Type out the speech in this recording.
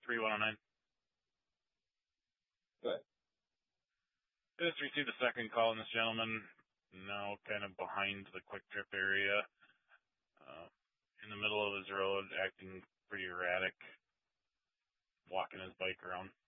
3109. Go ahead. Just received a second call on this gentleman, now kind of behind the Quick Trip area, in the middle of his road, acting pretty erratic, walking his bike around.